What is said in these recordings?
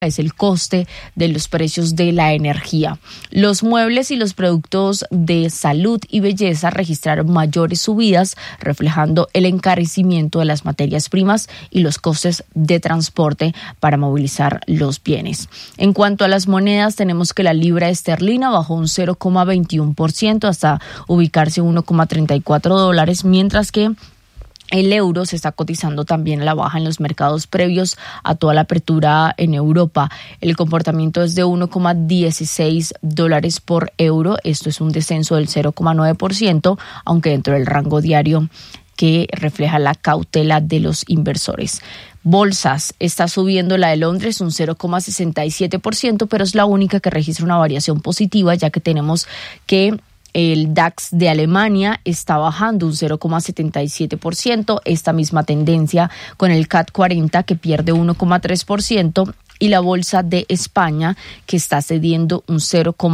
es el coste de los precios de la energía. Los muebles y los productos de salud y belleza registraron mayores subidas, reflejando el encarecimiento de las materias primas y los costes de transporte para movilizar los bienes. En cuanto a las monedas, tenemos que la libra esterlina bajó un 0,21% hasta ubicarse en $1,34, mientras que el euro se está cotizando también a la baja en los mercados previos a toda la apertura en Europa. El comportamiento es de $1,16 por euro. Esto es un descenso del 0,9%, aunque dentro del rango diario que refleja la cautela de los inversores. Bolsas, está subiendo la de Londres un 0,67%, pero es la única que registra una variación positiva, ya que tenemos que el DAX de Alemania está bajando un 0,77%, esta misma tendencia con el CAC 40 que pierde 1,3% y la bolsa de España que está cediendo un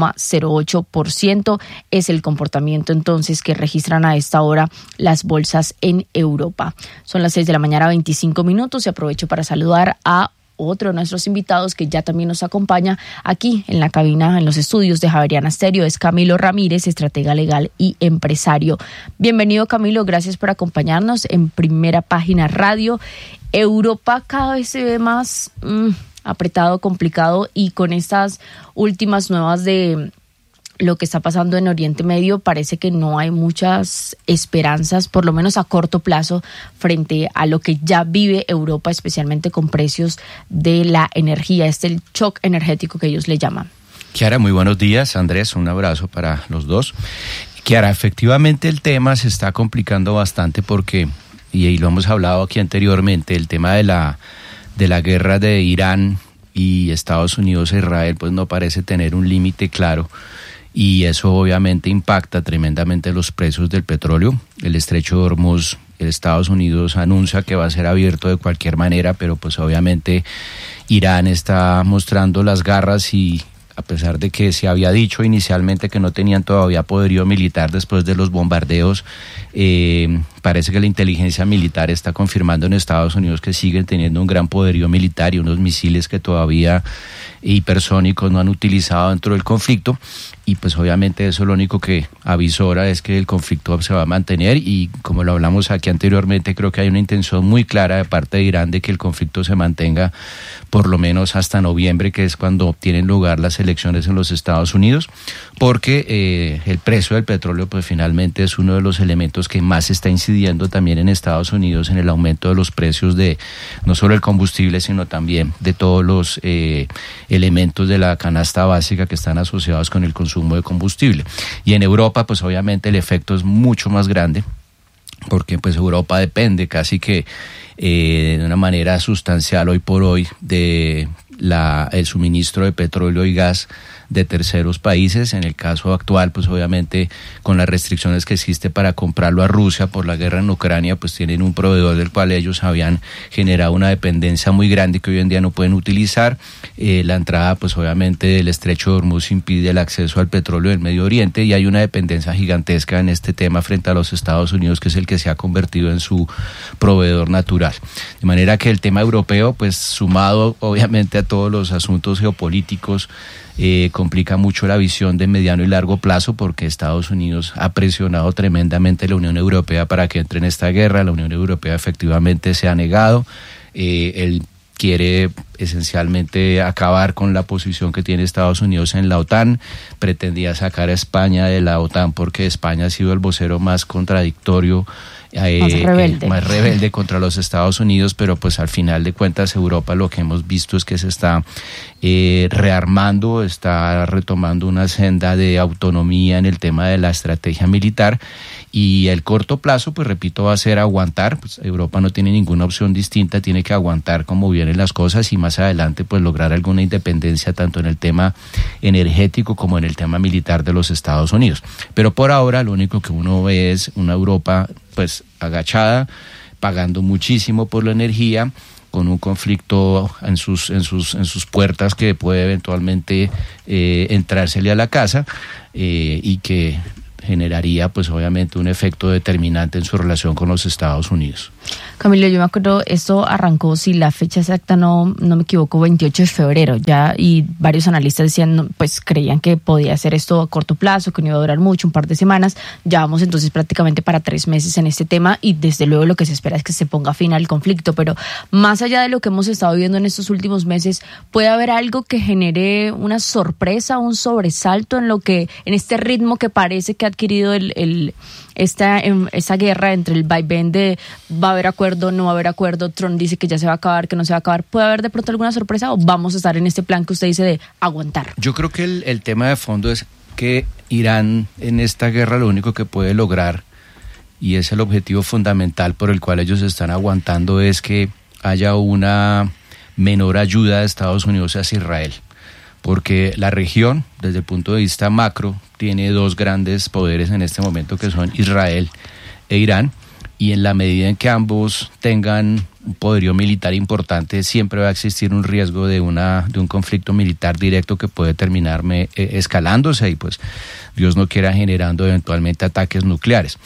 0,08%. Es el comportamiento entonces que registran a esta hora las bolsas en Europa. Son las 6:25 a.m. y aprovecho para saludar a otro de nuestros invitados que ya también nos acompaña aquí en la cabina, en los estudios de Javeriana Stereo, es Camilo Ramírez, estratega legal y empresario. Bienvenido, Camilo, gracias por acompañarnos en Primera Página Radio. Europa cada vez se ve más apretado, complicado, y con estas últimas nuevas de lo que está pasando en Oriente Medio, parece que no hay muchas esperanzas, por lo menos a corto plazo, frente a lo que ya vive Europa, especialmente con precios de la energía. Es el shock energético que ellos le llaman. Kiara, muy buenos días. Andrés, un abrazo para los dos. Kiara, efectivamente el tema se está complicando bastante porque, y lo hemos hablado aquí anteriormente, el tema de la guerra de Irán y Estados Unidos e Israel pues no parece tener un límite claro. Y eso obviamente impacta tremendamente los precios del petróleo. El estrecho de Hormuz, Estados Unidos anuncia que va a ser abierto de cualquier manera, pero pues obviamente Irán está mostrando las garras y a pesar de que se había dicho inicialmente que no tenían todavía poderío militar después de los bombardeos, parece que la inteligencia militar está confirmando en Estados Unidos que siguen teniendo un gran poderío militar y unos misiles que todavía hipersónicos no han utilizado dentro del conflicto. Y pues obviamente eso lo único que avisora es que el conflicto se va a mantener y como lo hablamos aquí anteriormente, creo que hay una intención muy clara de parte de Irán de que el conflicto se mantenga por lo menos hasta noviembre, que es cuando tienen lugar las elecciones en los Estados Unidos, porque el precio del petróleo pues finalmente es uno de los elementos que más está incidiendo también en Estados Unidos en el aumento de los precios de no solo el combustible, sino también de todos los elementos de la canasta básica que están asociados con el consumo de combustible. Y en Europa pues obviamente el efecto es mucho más grande porque pues Europa depende casi que de una manera sustancial hoy por hoy de el suministro de petróleo y gas de terceros países. En el caso actual, pues obviamente con las restricciones que existe para comprarlo a Rusia por la guerra en Ucrania, pues tienen un proveedor del cual ellos habían generado una dependencia muy grande que hoy en día no pueden utilizar. La entrada, pues obviamente del estrecho de Hormuz impide el acceso al petróleo del Medio Oriente y hay una dependencia gigantesca en este tema frente a los Estados Unidos, que es el que se ha convertido en su proveedor natural. De manera que el tema europeo, pues sumado obviamente a todos los asuntos geopolíticos, complica mucho la visión de mediano y largo plazo porque Estados Unidos ha presionado tremendamente a la Unión Europea para que entre en esta guerra. La Unión Europea efectivamente se ha negado. Él quiere esencialmente acabar con la posición que tiene Estados Unidos en la OTAN. Pretendía sacar a España de la OTAN porque España ha sido el vocero más contradictorio, más rebelde contra los Estados Unidos, pero pues al final de cuentas Europa lo que hemos visto es que se está rearmando, está retomando una senda de autonomía en el tema de la estrategia militar y el corto plazo, pues repito, va a ser aguantar. Pues Europa no tiene ninguna opción distinta, tiene que aguantar como vienen las cosas y más adelante pues lograr alguna independencia tanto en el tema energético como en el tema militar de los Estados Unidos. Pero por ahora lo único que uno ve es una Europa pues agachada, pagando muchísimo por la energía, con un conflicto en sus puertas que puede eventualmente entrársele a la casa y que generaría pues obviamente un efecto determinante en su relación con los Estados Unidos. Camilo, yo me acuerdo, esto arrancó, si la fecha exacta no me equivoco, 28 de febrero ya, y varios analistas decían, pues creían que podía ser esto a corto plazo, que no iba a durar mucho, un par de semanas. Ya vamos entonces prácticamente para 3 meses en este tema, y desde luego lo que se espera es que se ponga fin al conflicto. Pero más allá de lo que hemos estado viendo en estos últimos meses, ¿puede haber algo que genere una sorpresa, un sobresalto en este ritmo que parece que ha adquirido esa guerra entre el vaivén de va a haber acuerdo, no va a haber acuerdo, Trump dice que ya se va a acabar, que no se va a acabar? ¿Puede haber de pronto alguna sorpresa o vamos a estar en este plan que usted dice de aguantar? Yo creo que el tema de fondo es que Irán en esta guerra lo único que puede lograr, y es el objetivo fundamental por el cual ellos están aguantando, es que haya una menor ayuda de Estados Unidos hacia Israel. Porque la región, desde el punto de vista macro, tiene 2 grandes poderes en este momento, que son Israel e Irán, y en la medida en que ambos tengan un poderío militar importante, siempre va a existir un riesgo de un conflicto militar directo que puede terminar escalándose, y pues Dios no quiera generando eventualmente ataques nucleares.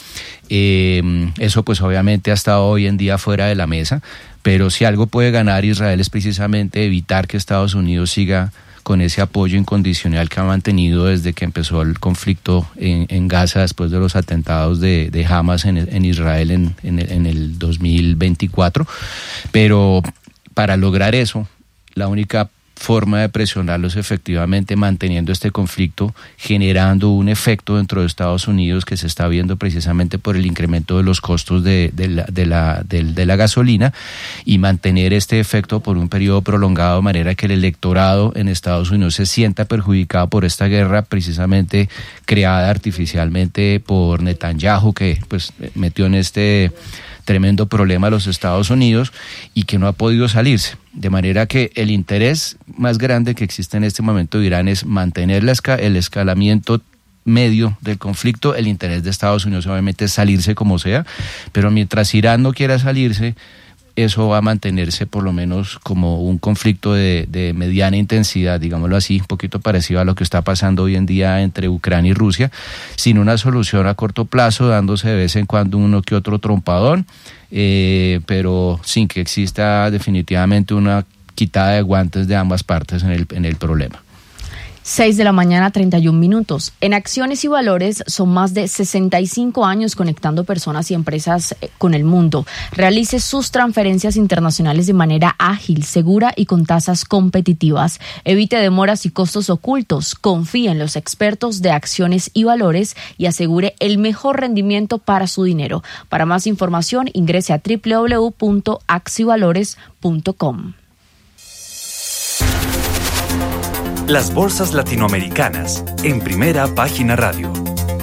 Eso pues obviamente ha estado hoy en día fuera de la mesa, pero si algo puede ganar Israel es precisamente evitar que Estados Unidos siga con ese apoyo incondicional que ha mantenido desde que empezó el conflicto en Gaza, después de los atentados de Hamas en Israel en el 2024. Pero para lograr eso, la única forma de presionarlos efectivamente manteniendo este conflicto, generando un efecto dentro de Estados Unidos que se está viendo precisamente por el incremento de los costos de la gasolina, y mantener este efecto por un periodo prolongado, de manera que el electorado en Estados Unidos se sienta perjudicado por esta guerra precisamente creada artificialmente por Netanyahu, que pues metió en este tremendo problema a los Estados Unidos y que no ha podido salirse. De manera que el interés más grande que existe en este momento de Irán es mantener el escalamiento medio del conflicto. El interés de Estados Unidos obviamente es salirse como sea, pero mientras Irán no quiera salirse, eso va a mantenerse por lo menos como un conflicto de mediana intensidad, digámoslo así, un poquito parecido a lo que está pasando hoy en día entre Ucrania y Rusia, sin una solución a corto plazo, dándose de vez en cuando uno que otro trompadón, pero sin que exista definitivamente una quitada de guantes de ambas partes en el problema. 6 de la mañana, 31 minutos. En Acciones y Valores son más de 65 años conectando personas y empresas con el mundo. Realice sus transferencias internacionales de manera ágil, segura y con tasas competitivas. Evite demoras y costos ocultos. Confíe en los expertos de Acciones y Valores y asegure el mejor rendimiento para su dinero. Para más información, ingrese a www.accivalores.com. Las bolsas latinoamericanas en Primera Página Radio.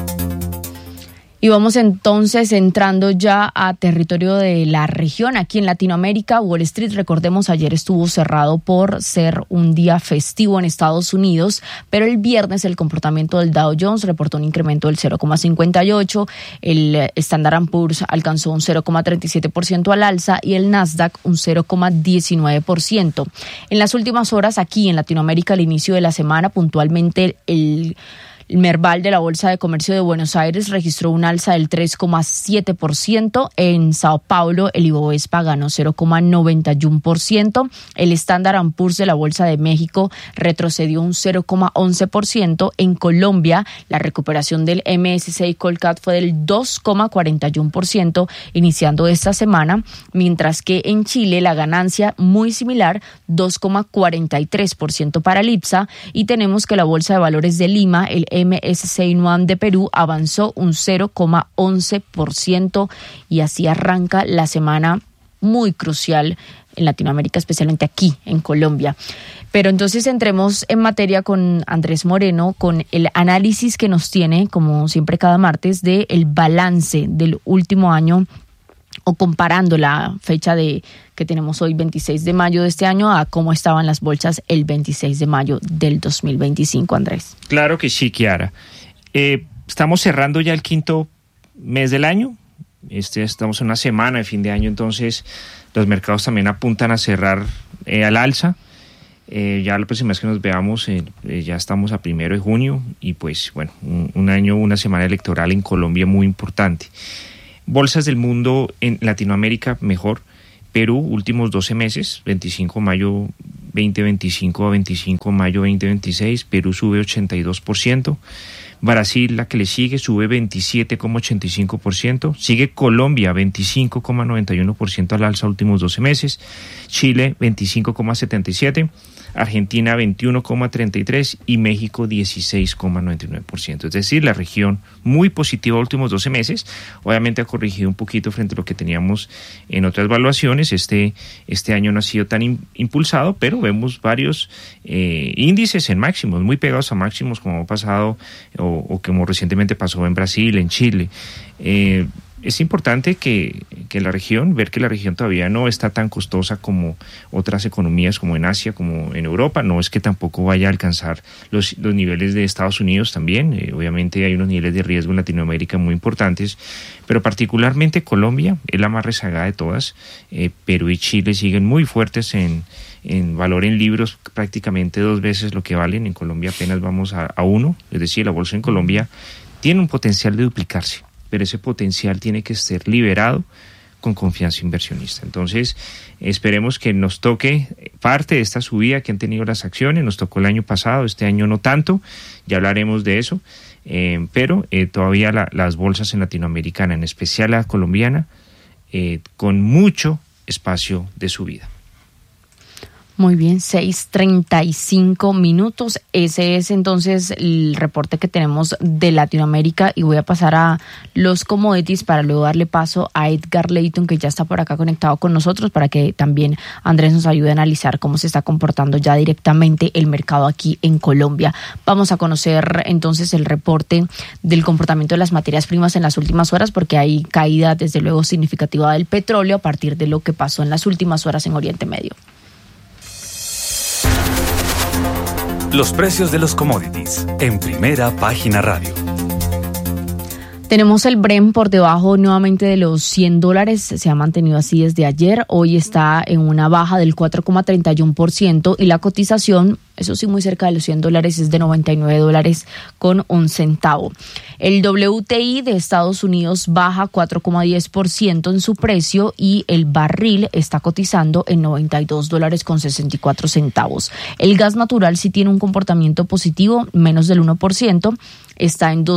Y vamos entonces entrando ya a territorio de la región. Aquí en Latinoamérica, Wall Street, recordemos, ayer estuvo cerrado por ser un día festivo en Estados Unidos, pero el viernes el comportamiento del Dow Jones reportó un incremento del 0,58%, el Standard & Poor's alcanzó un 0,37% al alza y el Nasdaq un 0,19%. En las últimas horas, aquí en Latinoamérica, al inicio de la semana, puntualmente el Merval de la Bolsa de Comercio de Buenos Aires registró un alza del 3,7%. En Sao Paulo, el Ibovespa ganó 0,91%. El Standard & Poor's de la Bolsa de México retrocedió un 0,11%. En Colombia, la recuperación del MSCI Colcat fue del 2,41%, iniciando esta semana, mientras que en Chile la ganancia muy similar, 2,43% para el IPSA, y tenemos que la Bolsa de Valores de Lima, el MSCI NUAM de Perú, avanzó un 0,11%, y así arranca la semana muy crucial en Latinoamérica, especialmente aquí en Colombia. Pero entonces entremos en materia con Andrés Moreno, con el análisis que nos tiene, como siempre cada martes, del balance del último año, o comparando la fecha que tenemos hoy, 26 de mayo de este año, a cómo estaban las bolsas el 26 de mayo del 2025, Andrés. Claro que sí, Kiara. Estamos cerrando ya el quinto mes del año. Estamos en una semana de fin de año, entonces los mercados también apuntan a cerrar al alza. Ya la próxima vez que nos veamos, ya estamos a 1 de junio y pues bueno, un año, una semana electoral en Colombia muy importante. Bolsas del mundo en Latinoamérica, mejor. Perú, últimos 12 meses, 25 de mayo 2025 a 25 de mayo 2026, Perú sube 82%. Brasil, la que le sigue, sube 27,85%. Sigue Colombia, 25,91% al alza últimos 12 meses. Chile, 25,77%. Argentina 21,33% y México 16,99%. Es decir, la región muy positiva últimos 12 meses. Obviamente ha corregido un poquito frente a lo que teníamos en otras evaluaciones. Este año no ha sido tan impulsado, pero vemos varios índices en máximos, muy pegados a máximos, como ha pasado o como recientemente pasó en Brasil, en Chile. Es importante que la región, ver que la región todavía no está tan costosa como otras economías, como en Asia, como en Europa. No es que tampoco vaya a alcanzar los niveles de Estados Unidos también. Obviamente hay unos niveles de riesgo en Latinoamérica muy importantes, pero particularmente Colombia es la más rezagada de todas. Perú y Chile siguen muy fuertes en valor en libros, prácticamente 2 veces lo que valen. En Colombia apenas vamos a 1, es decir, la bolsa en Colombia tiene un potencial de duplicarse, pero ese potencial tiene que ser liberado con confianza inversionista. Entonces, esperemos que nos toque parte de esta subida que han tenido las acciones. Nos tocó el año pasado, este año no tanto, ya hablaremos de eso, pero todavía las bolsas en Latinoamérica, en especial la colombiana, con mucho espacio de subida. Muy bien, 6:35. Ese es entonces el reporte que tenemos de Latinoamérica y voy a pasar a los commodities para luego darle paso a Edgar Leighton, que ya está por acá conectado con nosotros, para que también Andrés nos ayude a analizar cómo se está comportando ya directamente el mercado aquí en Colombia. Vamos a conocer entonces el reporte del comportamiento de las materias primas en las últimas horas, porque hay caída desde luego significativa del petróleo a partir de lo que pasó en las últimas horas en Oriente Medio. Los precios de los commodities en Primera Página Radio. Tenemos el Brent por debajo nuevamente de los $100, se ha mantenido así desde ayer. Hoy está en una baja del 4,31% y la cotización, eso sí, muy cerca de los $100, es de $99.01. El WTI de Estados Unidos baja 4,10% en su precio y el barril está cotizando en $92.64. El gas natural sí tiene un comportamiento positivo, menos del 1%. Está en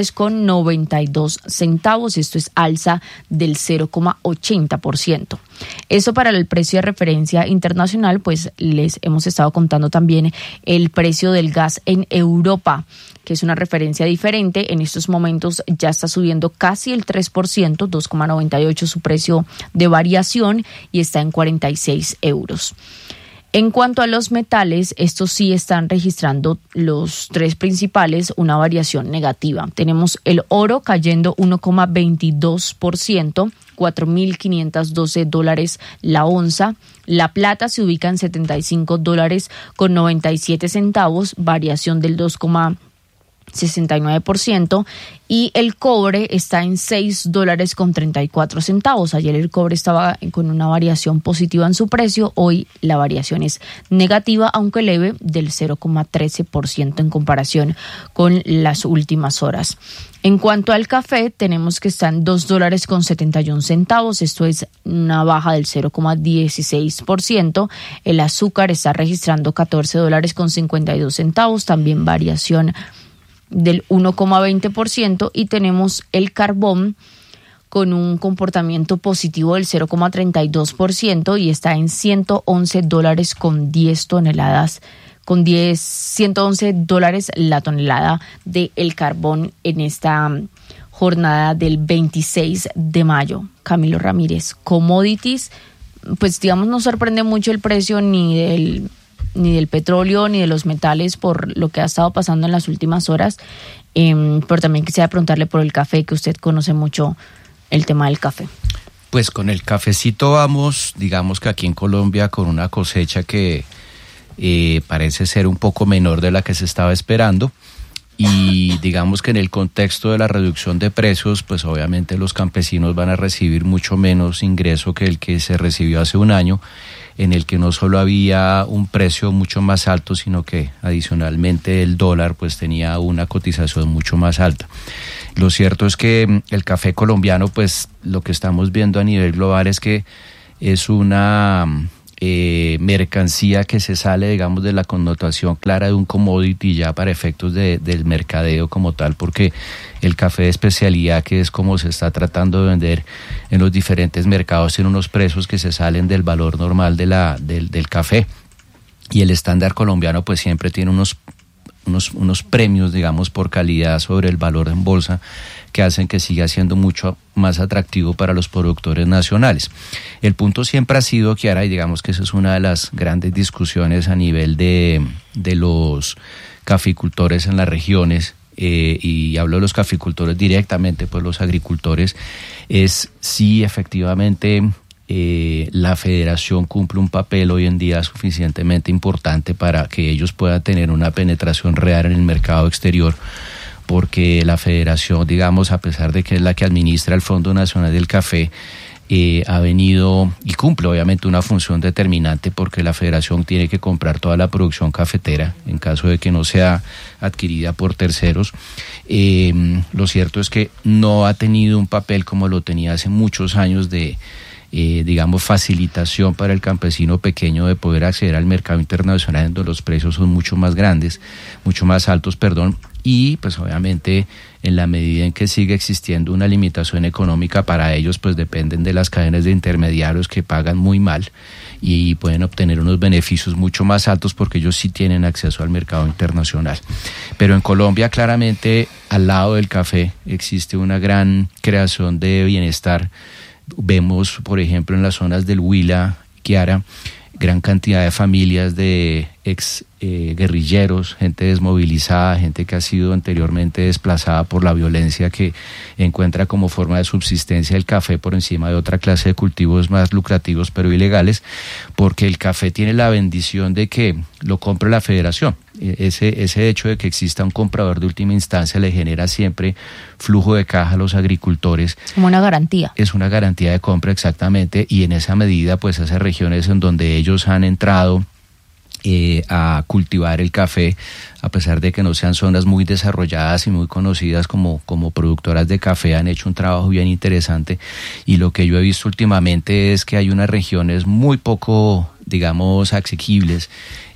$2.92. Esto es alza del 0,80%. Eso para el precio de referencia internacional, pues les hemos estado contando también el precio del gas en Europa, que es una referencia diferente. En estos momentos ya está subiendo casi el 3%, 2,98 su precio de variación y está en 46 euros. En cuanto a los metales, estos sí están registrando los 3 principales una variación negativa. Tenemos el oro cayendo 1,22%, $4.512 la onza. La plata se ubica en $75.97, variación del 2,69%, y el cobre está en $6.34. Ayer el cobre estaba con una variación positiva en su precio, hoy la variación es negativa, aunque leve, del 0,13% en comparación con las últimas horas. En cuanto al café, tenemos que está en $2.71, esto es una baja del 0,16%. El azúcar está registrando $14.52, también variación del 1,20%, y tenemos el carbón con un comportamiento positivo del 0,32% y está en $111 la tonelada de el carbón en esta jornada del 26 de mayo. Camilo Ramírez, commodities, pues digamos no sorprende mucho el precio ni del petróleo ni de los metales por lo que ha estado pasando en las últimas horas, pero también quisiera preguntarle por el café, que usted conoce mucho el tema del café. Pues con el cafecito vamos, digamos que aquí en Colombia con una cosecha que parece ser un poco menor de la que se estaba esperando, y digamos que en el contexto de la reducción de precios, pues obviamente los campesinos van a recibir mucho menos ingreso que el que se recibió hace un año, en el que no solo había un precio mucho más alto, sino que adicionalmente el dólar pues tenía una cotización mucho más alta. Lo cierto es que el café colombiano, pues lo que estamos viendo a nivel global es que es una mercancía que se sale, digamos, de la connotación clara de un commodity ya para efectos del mercadeo como tal, porque el café de especialidad, que es como se está tratando de vender en los diferentes mercados, tiene unos precios que se salen del valor normal del café, y el estándar colombiano pues siempre tiene unos premios, digamos, por calidad sobre el valor en bolsa, que hacen que siga siendo mucho más atractivo para los productores nacionales. El punto siempre ha sido, Kiara, y digamos que esa es una de las grandes discusiones a nivel de los caficultores en las regiones, y hablo de los caficultores directamente, pues los agricultores, es si efectivamente la federación cumple un papel hoy en día suficientemente importante para que ellos puedan tener una penetración real en el mercado exterior, porque la federación, digamos, a pesar de que es la que administra el Fondo Nacional del Café, ha venido y cumple obviamente una función determinante, porque la federación tiene que comprar toda la producción cafetera en caso de que no sea adquirida por terceros. Lo cierto es que no ha tenido un papel como lo tenía hace muchos años de digamos, facilitación para el campesino pequeño de poder acceder al mercado internacional, donde los precios son mucho más grandes, mucho más altos, y pues obviamente en la medida en que sigue existiendo una limitación económica para ellos, pues dependen de las cadenas de intermediarios que pagan muy mal y pueden obtener unos beneficios mucho más altos porque ellos sí tienen acceso al mercado internacional. Pero en Colombia, claramente, al lado del café existe una gran creación de bienestar. Vemos, por ejemplo, en las zonas del Huila, Kiara, gran cantidad de familias de ex guerrilleros, gente desmovilizada, gente que ha sido anteriormente desplazada por la violencia, que encuentra como forma de subsistencia el café por encima de otra clase de cultivos más lucrativos pero ilegales, porque el café tiene la bendición de que lo compra la federación. Ese hecho de que exista un comprador de última instancia le genera siempre flujo de caja a los agricultores. Como una garantía. Es una garantía de compra, exactamente, y en esa medida pues esas regiones en donde ellos han entrado a cultivar el café, a pesar de que no sean zonas muy desarrolladas y muy conocidas como productoras de café, han hecho un trabajo bien interesante. Y lo que yo he visto últimamente es que hay unas regiones muy poco, digamos, asequibles,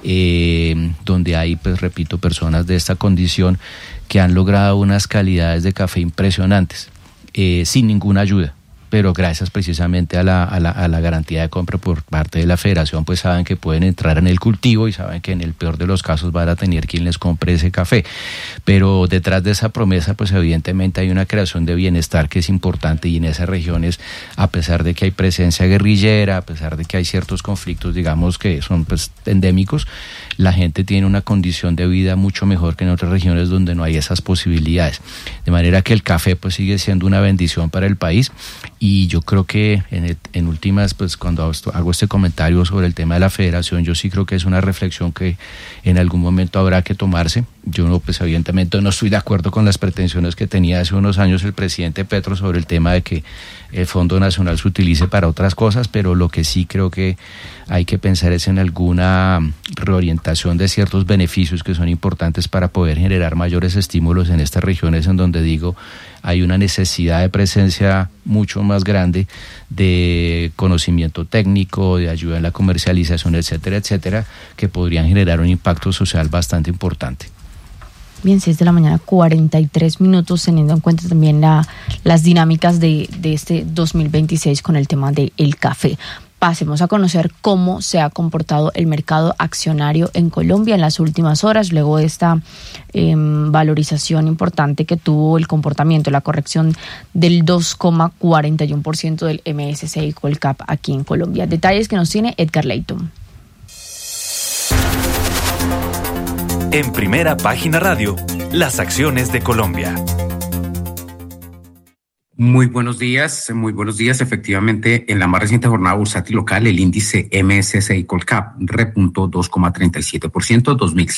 donde hay, pues repito, personas de esta condición que han logrado unas calidades de café impresionantes, sin ninguna ayuda. Pero gracias precisamente a la garantía de compra por parte de la federación, pues saben que pueden entrar en el cultivo y saben que en el peor de los casos van a tener quien les compre ese café. Pero detrás de esa promesa, pues evidentemente hay una creación de bienestar que es importante, y en esas regiones, a pesar de que hay presencia guerrillera, a pesar de que hay ciertos conflictos, digamos, que son pues endémicos, la gente tiene una condición de vida mucho mejor que en otras regiones donde no hay esas posibilidades. De manera que el café pues sigue siendo una bendición para el país. Y yo creo que en últimas, pues cuando hago este comentario sobre el tema de la federación, yo sí creo que es una reflexión que en algún momento habrá que tomarse. Yo no, pues evidentemente no estoy de acuerdo con las pretensiones que tenía hace unos años el presidente Petro sobre el tema de que el Fondo Nacional se utilice para otras cosas, pero lo que sí creo que hay que pensar es en alguna reorientación de ciertos beneficios que son importantes para poder generar mayores estímulos en estas regiones en donde, digo, hay una necesidad de presencia mucho más grande de conocimiento técnico, de ayuda en la comercialización, etcétera, etcétera, que podrían generar un impacto social bastante importante. Bien, 6 de la mañana, 43 minutos, teniendo en cuenta también las dinámicas de este 2026 con el tema del café. Pasemos a conocer cómo se ha comportado el mercado accionario en Colombia en las últimas horas, luego de esta valorización importante que tuvo el comportamiento, la corrección del 2,41% del MSCI Colcap aquí en Colombia. Detalles que nos tiene Edgar Leighton. En Primera Página Radio, las acciones de Colombia. Muy buenos días, muy buenos días. Efectivamente, en la más reciente jornada bursátil local, el índice MSCI Colcap repuntó 2,37%,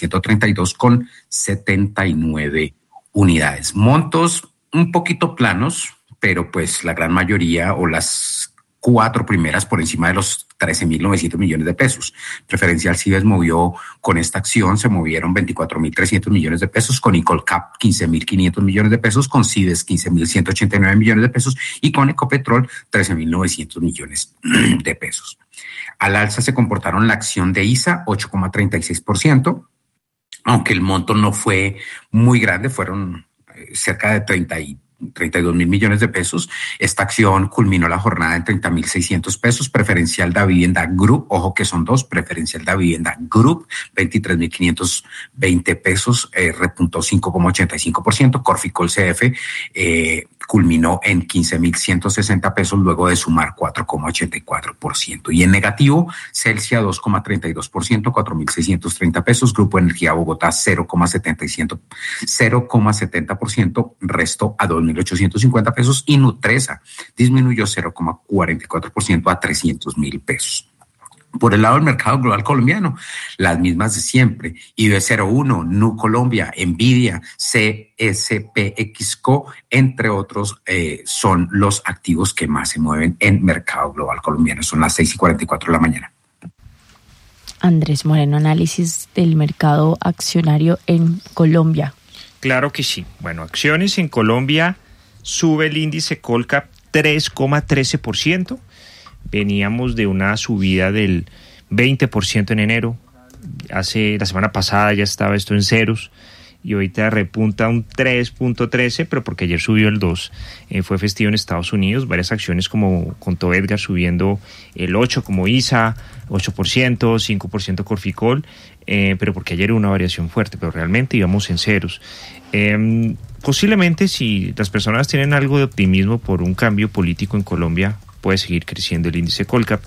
2.132,79 unidades. Montos un poquito planos, pero pues la gran mayoría o las 4 primeras por encima de los 13.900 millones de pesos. Preferencial Cibes movió con esta acción, se movieron 24.300 millones de pesos, con Ecolcap 15.500 millones de pesos, con Cibes 15.189 millones de pesos y con Ecopetrol 13.900 millones de pesos. Al alza se comportaron la acción de ISA 8,36%, aunque el monto no fue muy grande, fueron cerca de 32.000 millones de pesos. Esta acción culminó la jornada en 30.600 pesos. Preferencial Da Vivienda Group, ojo que son dos, Preferencial Da Vivienda Group, 23.520 pesos, repuntó 5,85%. Corficol CF culminó en 15.160 pesos luego de sumar 4,84%. Y en negativo, Celsia 2,32%, 4.630 pesos. Grupo Energía Bogotá 0,70%, resto a 2.850 pesos. Y Nutresa disminuyó 0,44% a 300.000 pesos. Por el lado del mercado global colombiano, las mismas de siempre. IB01, Nu Colombia, Nvidia, CSPXCO, entre otros, son los activos que más se mueven en mercado global colombiano. Son las 6:44 de la mañana. Andrés Moreno, análisis del mercado accionario en Colombia. Claro que sí. Bueno, acciones en Colombia, sube el índice Colcap 3,13%. Veníamos de una subida del 20% en enero. La semana pasada ya estaba esto en ceros y ahorita repunta un 3.13, pero porque ayer subió el 2. Fue festivo en Estados Unidos, varias acciones como contó Edgar subiendo el 8%, como ISA, 8%, 5% Corficol, pero porque ayer hubo una variación fuerte, pero realmente íbamos en ceros. Posiblemente si las personas tienen algo de optimismo por un cambio político en Colombia, puede seguir creciendo el índice Colcap.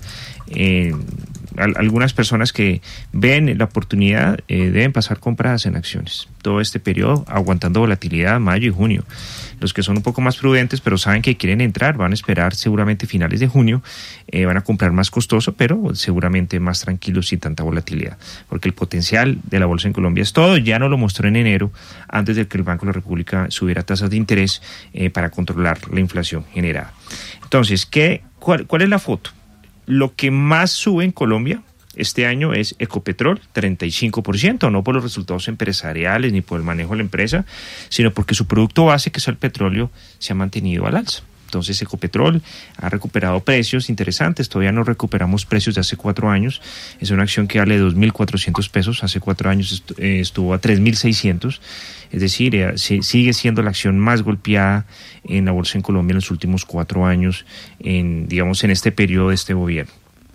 Algunas personas que ven la oportunidad deben pasar compradas en acciones todo este periodo, aguantando volatilidad mayo y junio. Los que son un poco más prudentes pero saben que quieren entrar, van a esperar seguramente finales de junio, van a comprar más costoso, pero seguramente más tranquilos sin tanta volatilidad, porque el potencial de la bolsa en Colombia es todo. Ya no lo mostró en enero, antes de que el Banco de la República subiera tasas de interés para controlar la inflación generada. Entonces, ¿cuál es la foto? Lo que más sube en Colombia este año es Ecopetrol, 35%, no por los resultados empresariales ni por el manejo de la empresa, sino porque su producto base, que es el petróleo, se ha mantenido al alza. Entonces Ecopetrol ha recuperado precios interesantes, todavía no recuperamos precios de hace 4 años, es una acción que vale 2.400 pesos, hace 4 años estuvo a 3.600, es decir, sigue siendo la acción más golpeada en la bolsa en Colombia en los últimos 4 años, en este periodo de este gobierno.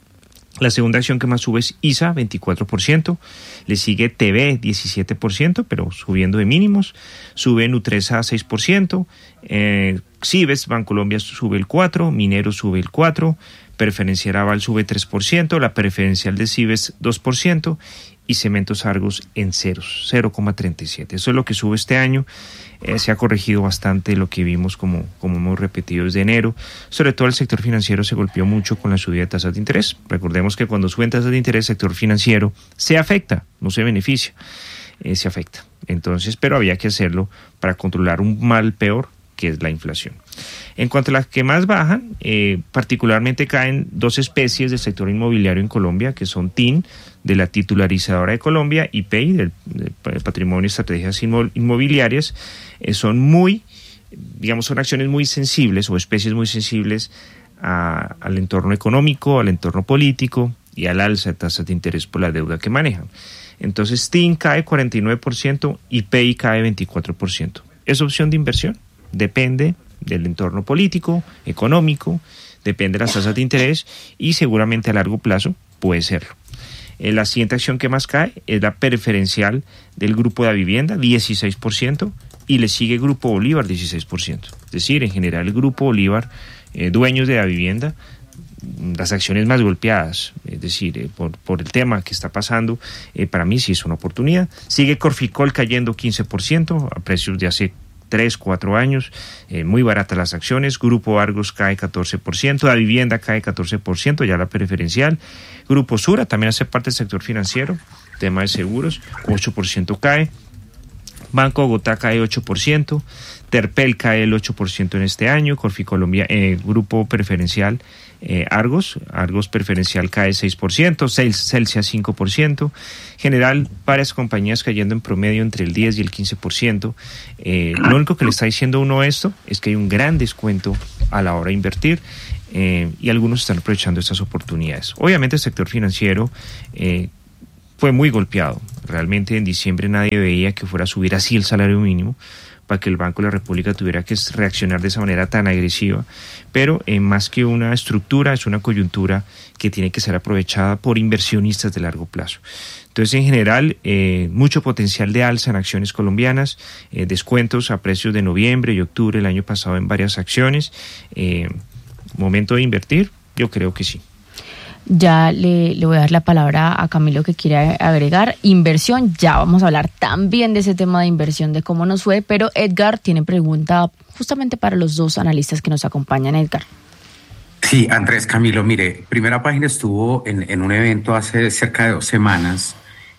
La segunda acción que más sube es ISA, 24%, le sigue TV, 17%, pero subiendo de mínimos, sube Nutresa, 6%, Cibes, Bancolombia sube el 4%, Minero sube el 4%, Preferencial Aval sube 3%, la preferencial de Cibes 2% y Cementos Argos en ceros, 0,37%. Eso es lo que sube este año. Se ha corregido bastante lo que vimos como hemos repetido desde enero. Sobre todo el sector financiero se golpeó mucho con la subida de tasas de interés. Recordemos que cuando suben tasas de interés, el sector financiero se afecta, no se beneficia, se afecta. Entonces, pero había que hacerlo para controlar un mal peor, que es la inflación. En cuanto a las que más bajan, particularmente caen 2 especies del sector inmobiliario en Colombia, que son TIN, de la titularizadora de Colombia, y PEI, del Patrimonio y Estrategias Inmobiliarias. Son acciones muy sensibles o especies muy sensibles al entorno económico, al entorno político y al alza de tasas de interés por la deuda que manejan. Entonces TIN cae 49% y PEI cae 24%. ¿Es opción de inversión? Depende del entorno político, económico, depende de las tasas de interés y seguramente a largo plazo puede serlo. La siguiente acción que más cae es la preferencial del Grupo Da Vivienda, 16%, y le sigue Grupo Bolívar, 16%. Es decir, en general el Grupo Bolívar, dueños de Da Vivienda, las acciones más golpeadas, es decir, por el tema que está pasando, para mí sí es una oportunidad. Sigue Corficol cayendo 15% a precios de hace 3, 4 años, muy baratas las acciones. Grupo Argos cae 14%, la vivienda cae 14%, ya la preferencial. Grupo Sura también hace parte del sector financiero, tema de seguros, 8% cae. Banco Bogotá cae 8%, Terpel cae el 8% en este año, Corficolombia, Grupo Preferencial, Argos Preferencial cae 6%, Celsia 5%, general varias compañías cayendo en promedio entre el 10 y el 15%. Lo único que le está diciendo uno esto es que hay un gran descuento a la hora de invertir y algunos están aprovechando estas oportunidades. Obviamente el sector financiero fue muy golpeado. Realmente en diciembre nadie veía que fuera a subir así el salario mínimo para que el Banco de la República tuviera que reaccionar de esa manera tan agresiva, pero más que una estructura, es una coyuntura que tiene que ser aprovechada por inversionistas de largo plazo. Entonces, en general, mucho potencial de alza en acciones colombianas, descuentos a precios de noviembre y octubre el año pasado en varias acciones. ¿Momento de invertir? Yo creo que sí. Ya le voy a dar la palabra a Camilo que quiere agregar. Inversión, ya vamos a hablar también de ese tema de inversión, de cómo nos fue, pero Edgar tiene pregunta justamente para los dos analistas que nos acompañan. Edgar. Sí, Andrés, Camilo, mire, Primera Página estuvo en un evento hace cerca de 2 semanas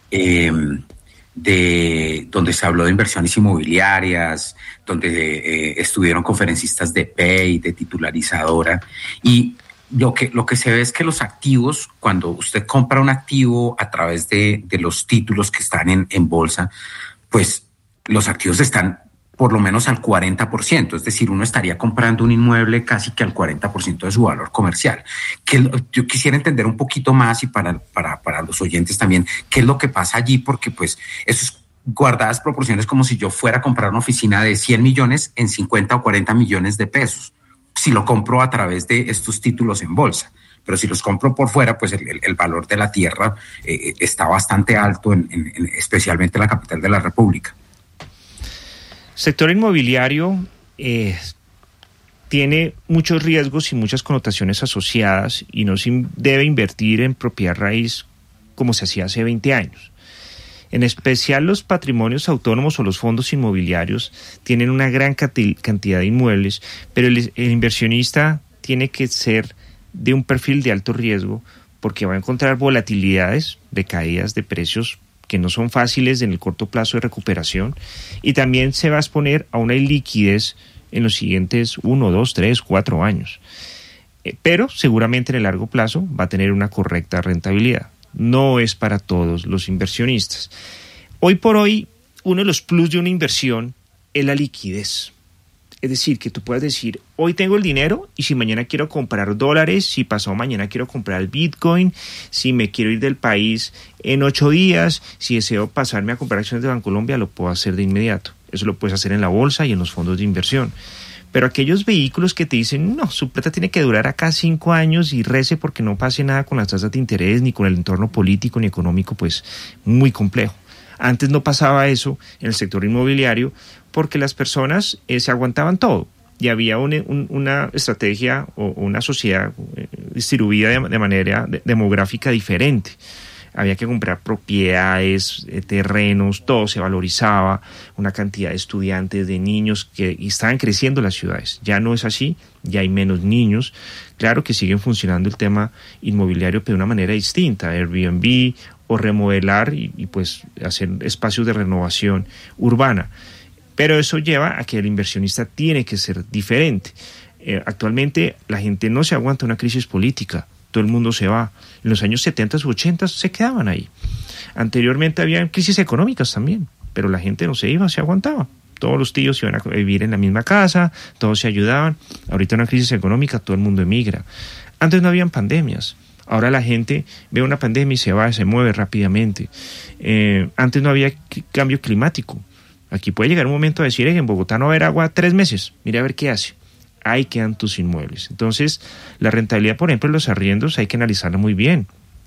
donde se habló de inversiones inmobiliarias, donde estuvieron conferencistas de PEI, de titularizadora, y lo que se ve es que los activos, cuando usted compra un activo a través de los títulos que están en bolsa, pues los activos están por lo menos al 40%, es decir, uno estaría comprando un inmueble casi que al 40% de su valor comercial. Yo quisiera entender un poquito más y para los oyentes también, qué es lo que pasa allí, porque pues eso es guardadas proporciones, como si yo fuera a comprar una oficina de 100 millones en 50 o 40 millones de pesos. Si lo compro a través de estos títulos en bolsa, pero si los compro por fuera, pues el valor de la tierra está bastante alto, especialmente en la capital de la República. Sector inmobiliario tiene muchos riesgos y muchas connotaciones asociadas y no se debe invertir en propiedad raíz como se hacía hace 20 años. En especial los patrimonios autónomos o los fondos inmobiliarios tienen una gran cantidad de inmuebles, pero el inversionista tiene que ser de un perfil de alto riesgo porque va a encontrar volatilidades de caídas de precios que no son fáciles en el corto plazo de recuperación, y también se va a exponer a una iliquidez en los siguientes 1, 2, 3, 4 años. Pero seguramente en el largo plazo va a tener una correcta rentabilidad. No es para todos los inversionistas. Hoy por hoy, uno de los plus de una inversión es la liquidez. Es decir, que tú puedes decir, hoy tengo el dinero y si mañana quiero comprar dólares, si pasado mañana quiero comprar Bitcoin, si me quiero ir del país en 8 días, si deseo pasarme a comprar acciones de Bancolombia, lo puedo hacer de inmediato. Eso lo puedes hacer en la bolsa y en los fondos de inversión. Pero aquellos vehículos que te dicen, no, su plata tiene que durar acá 5 años y rece porque no pase nada con las tasas de interés, ni con el entorno político ni económico, pues muy complejo. Antes no pasaba eso en el sector inmobiliario porque las personas se aguantaban todo y había una estrategia o una sociedad distribuida de manera demográfica diferente. Había que comprar propiedades, terrenos, todo se valorizaba, una cantidad de estudiantes, de niños que estaban creciendo las ciudades. Ya no es así, ya hay menos niños. Claro que siguen funcionando el tema inmobiliario, pero de una manera distinta, Airbnb o remodelar y pues hacer espacios de renovación urbana. Pero eso lleva a que el inversionista tiene que ser diferente. Actualmente la gente no se aguanta una crisis política. Todo el mundo se va. En los años 70 u 80 se quedaban ahí. Anteriormente había crisis económicas también, pero la gente no se iba, se aguantaba. Todos los tíos iban a vivir en la misma casa, todos se ayudaban. Ahorita una crisis económica, todo el mundo emigra. Antes no habían pandemias. Ahora la gente ve una pandemia y se va, se mueve rápidamente. Antes no había cambio climático. Aquí puede llegar un momento a decir, en Bogotá no va a haber agua 3 meses. Mire a ver qué hace. Ahí quedan tus inmuebles. Entonces, la rentabilidad, por ejemplo, de los arriendos hay que analizarla muy bien.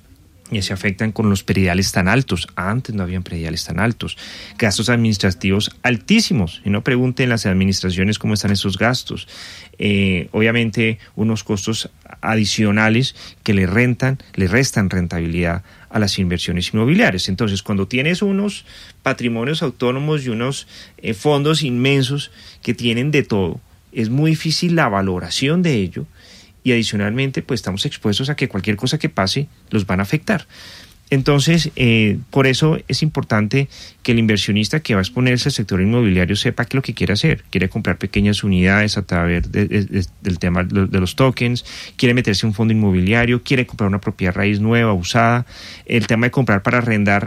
y se afectan con los prediales tan altos. Antes no habían prediales tan altos. Gastos administrativos altísimos. Y no pregunten las administraciones cómo están esos gastos. Obviamente unos costos adicionales que le restan rentabilidad a las inversiones inmobiliarias. Entonces, cuando tienes unos patrimonios autónomos y unos fondos inmensos que tienen de todo, es muy difícil la valoración de ello. Y adicionalmente, pues estamos expuestos a que cualquier cosa que pase los van a afectar. Entonces, por eso es importante que el inversionista que va a exponerse al sector inmobiliario sepa qué es lo que quiere hacer. Quiere comprar pequeñas unidades a través del tema de los tokens, quiere meterse en un fondo inmobiliario, quiere comprar una propiedad raíz nueva, usada. El tema de comprar para arrendar,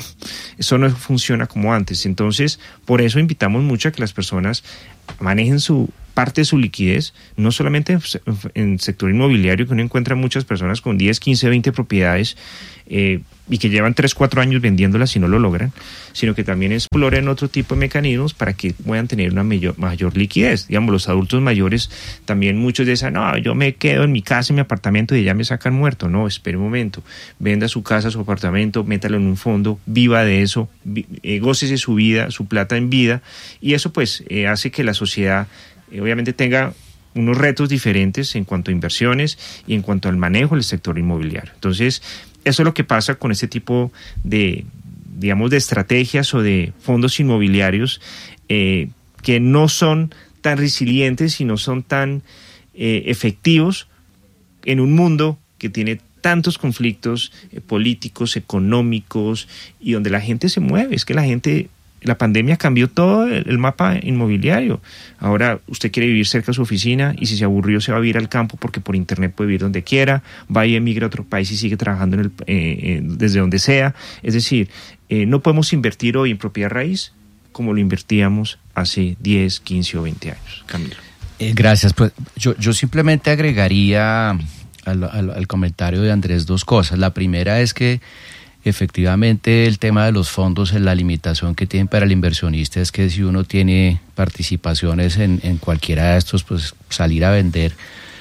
eso no funciona como antes. Entonces, por eso invitamos mucho a que las personas manejen parte de su liquidez, no solamente en el sector inmobiliario, que uno encuentra muchas personas con 10, 15, 20 propiedades y que llevan 3, 4 años vendiéndolas y no lo logran, sino que también exploren otro tipo de mecanismos para que puedan tener una mayor liquidez. Digamos, los adultos mayores también muchos dicen, no, yo me quedo en mi casa, en mi apartamento y ya me sacan muerto. No, espere un momento, venda su casa, su apartamento, métalo en un fondo, viva de eso, gócese su vida, su plata en vida, y eso pues hace que la sociedad obviamente tenga unos retos diferentes en cuanto a inversiones y en cuanto al manejo del sector inmobiliario. Entonces, eso es lo que pasa con este tipo de, digamos, de estrategias o de fondos inmobiliarios que no son tan resilientes y no son tan efectivos en un mundo que tiene tantos conflictos políticos, económicos, y donde la gente se mueve. Es que la pandemia cambió todo el mapa inmobiliario. Ahora usted quiere vivir cerca de su oficina y si se aburrió se va a vivir al campo porque por internet puede vivir donde quiera, va y emigra a otro país y sigue trabajando desde donde sea. Es decir, no podemos invertir hoy en propiedad raíz como lo invertíamos hace 10, 15 o 20 años. Camilo. Gracias. Pues yo simplemente agregaría al comentario de Andrés 2 cosas. La primera es que efectivamente el tema de los fondos, la limitación que tienen para el inversionista es que si uno tiene participaciones en cualquiera de estos, pues salir a vender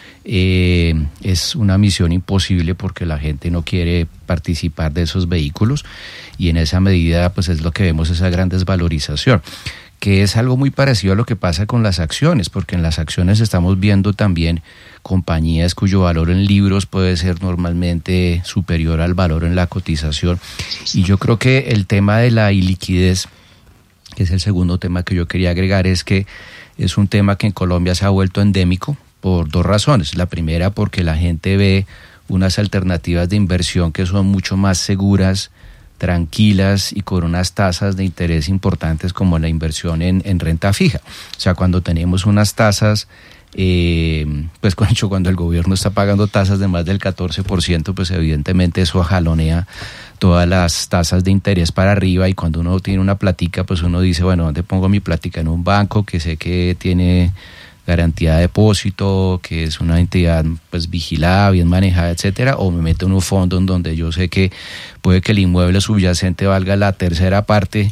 es una misión imposible porque la gente no quiere participar de esos vehículos y en esa medida pues es lo que vemos, esa gran desvalorización, que es algo muy parecido a lo que pasa con las acciones, porque en las acciones estamos viendo también compañías cuyo valor en libros puede ser normalmente superior al valor en la cotización. Y yo creo que el tema de la iliquidez, que es el segundo tema que yo quería agregar, es que es un tema que en Colombia se ha vuelto endémico por 2 razones. La primera, porque la gente ve unas alternativas de inversión que son mucho más seguras, tranquilas y con unas tasas de interés importantes como la inversión en renta fija. O sea, cuando tenemos unas tasas, pues cuando el gobierno está pagando tasas de más del 14%, pues evidentemente eso jalonea todas las tasas de interés para arriba, y cuando uno tiene una platica, pues uno dice, bueno, ¿dónde pongo mi platica? En un banco que sé que tiene garantía de depósito, que es una entidad pues vigilada, bien manejada, etcétera, o me meto en un fondo en donde yo sé que puede que el inmueble subyacente valga la tercera parte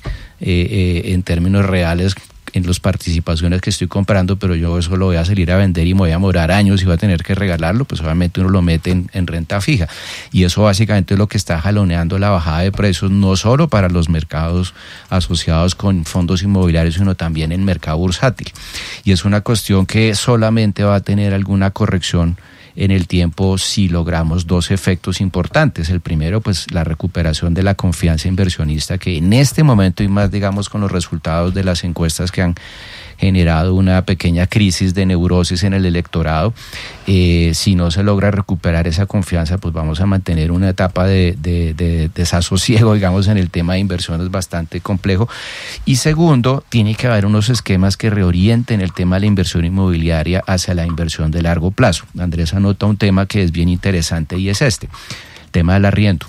en términos reales en las participaciones que estoy comprando, pero yo eso lo voy a salir a vender y me voy a demorar años y voy a tener que regalarlo, pues obviamente uno lo mete en renta fija. Y eso básicamente es lo que está jaloneando la bajada de precios, no solo para los mercados asociados con fondos inmobiliarios, sino también en el mercado bursátil. Y es una cuestión que solamente va a tener alguna corrección en el tiempo si logramos 2 efectos importantes. El primero, pues la recuperación de la confianza inversionista, que en este momento, y más digamos con los resultados de las encuestas que han generado una pequeña crisis de neurosis en el electorado, si no se logra recuperar esa confianza, pues vamos a mantener una etapa de desasosiego, digamos, en el tema de inversiones bastante complejo. Y segundo, tiene que haber unos esquemas que reorienten el tema de la inversión inmobiliaria hacia la inversión de largo plazo. Andrés anota un tema que es bien interesante y es el tema del arriendo.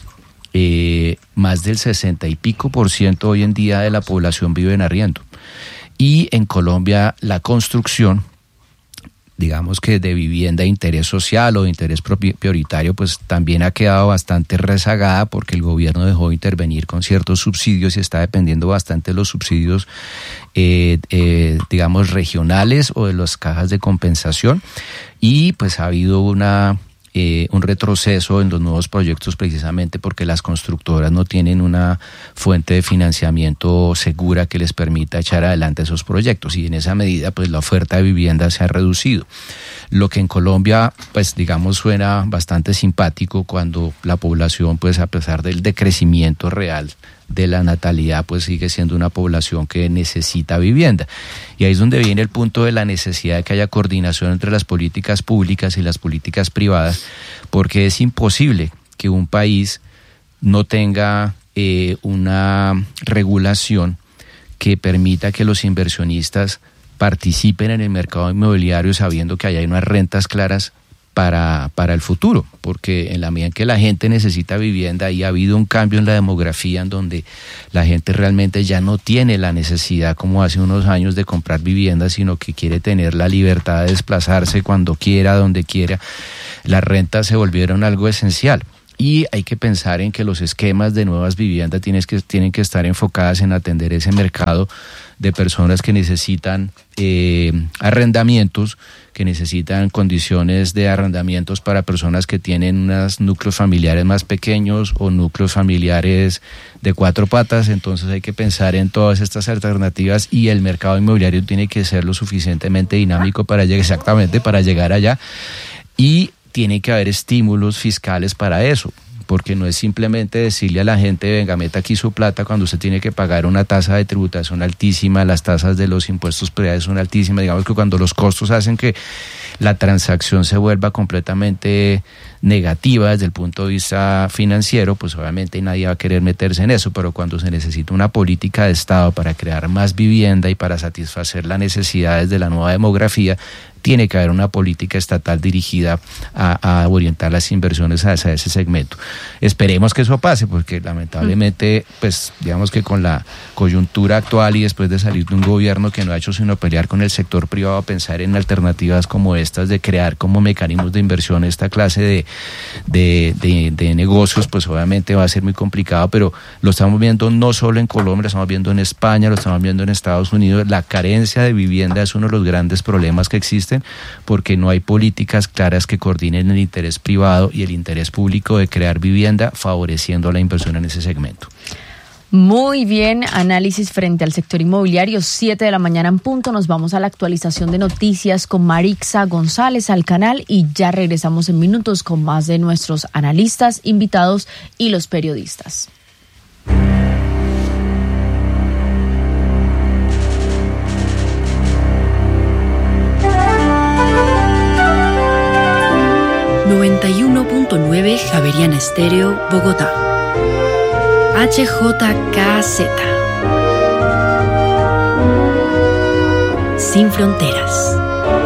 Más del 60 y pico % hoy en día de la población vive en arriendo. Y en Colombia la construcción, digamos que de vivienda de interés social o de interés prioritario, pues también ha quedado bastante rezagada porque el gobierno dejó de intervenir con ciertos subsidios y está dependiendo bastante de los subsidios, digamos, regionales o de las cajas de compensación. Y pues ha habido una un retroceso en los nuevos proyectos precisamente porque las constructoras no tienen una fuente de financiamiento segura que les permita echar adelante esos proyectos, y en esa medida pues la oferta de vivienda se ha reducido. Lo que en Colombia pues digamos suena bastante simpático cuando la población pues a pesar del decrecimiento real de la natalidad pues sigue siendo una población que necesita vivienda, y ahí es donde viene el punto de la necesidad de que haya coordinación entre las políticas públicas y las políticas privadas, porque es imposible que un país no tenga una regulación que permita que los inversionistas participen en el mercado inmobiliario sabiendo que hay unas rentas claras para el futuro, porque en la medida en que la gente necesita vivienda y ha habido un cambio en la demografía en donde la gente realmente ya no tiene la necesidad como hace unos años de comprar vivienda, sino que quiere tener la libertad de desplazarse cuando quiera, donde quiera, las rentas se volvieron algo esencial. Y hay que pensar en que los esquemas de nuevas viviendas tienen que estar enfocadas en atender ese mercado de personas que necesitan arrendamientos, que necesitan condiciones de arrendamientos para personas que tienen unos núcleos familiares más pequeños o núcleos familiares de 4 patas. Entonces hay que pensar en todas estas alternativas, y el mercado inmobiliario tiene que ser lo suficientemente dinámico para llegar allá, y tiene que haber estímulos fiscales para eso, porque no es simplemente decirle a la gente, venga, meta aquí su plata, cuando usted tiene que pagar una tasa de tributación altísima, las tasas de los impuestos prediales son altísimas. Digamos que cuando los costos hacen que la transacción se vuelva completamente negativa desde el punto de vista financiero, pues obviamente nadie va a querer meterse en eso, pero cuando se necesita una política de Estado para crear más vivienda y para satisfacer las necesidades de la nueva demografía, tiene que haber una política estatal dirigida a orientar las inversiones hacia ese segmento. Esperemos que eso pase, porque lamentablemente, pues digamos que con la coyuntura actual y después de salir de un gobierno que no ha hecho sino pelear con el sector privado, pensar en alternativas como estas de crear como mecanismos de inversión esta clase de negocios, pues obviamente va a ser muy complicado, pero lo estamos viendo no solo en Colombia, lo estamos viendo en España, lo estamos viendo en Estados Unidos. La carencia de vivienda es uno de los grandes problemas que existen, porque no hay políticas claras que coordinen el interés privado y el interés público de crear vivienda, favoreciendo la inversión en ese segmento. Muy bien, análisis frente al sector inmobiliario, 7 de la mañana en punto. Nos vamos a la actualización de noticias con Marixa González al canal, y ya regresamos en minutos con más de nuestros analistas, invitados y los periodistas. .9 Javeriana Estéreo, Bogotá. HJKZ. Sin fronteras.